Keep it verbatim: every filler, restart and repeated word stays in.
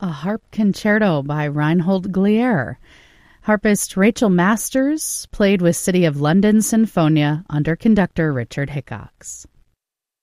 harp concerto by Reinhold Glier. Harpist Rachel Masters played with City of London Sinfonia under conductor Richard Hickox.